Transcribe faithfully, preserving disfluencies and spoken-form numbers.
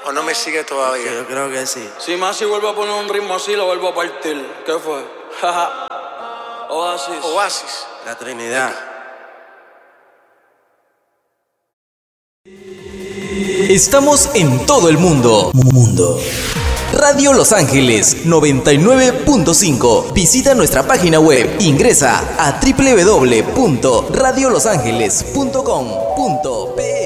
¿O no me sigue todavía? Yo creo que sí. Si Masi vuelve a poner un ritmo así, lo vuelvo a partir. ¿Qué fue? Oasis. Oasis. La Trinidad. Estamos en todo el mundo. Mundo. Radio Los Ángeles noventa y nueve punto cinco. Visita nuestra página web. Ingresa a doble u doble u doble u punto radio los ángeles punto com punto pe.